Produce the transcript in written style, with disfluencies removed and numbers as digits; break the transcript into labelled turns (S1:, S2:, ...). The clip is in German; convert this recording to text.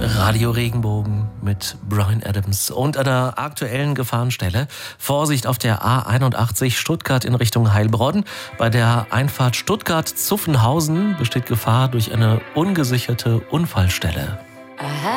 S1: Radio Regenbogen mit Bryan Adams und einer aktuellen Gefahrenstelle. Vorsicht auf der A81 Stuttgart in Richtung Heilbronn. Bei der Einfahrt Stuttgart-Zuffenhausen besteht Gefahr durch eine ungesicherte Unfallstelle.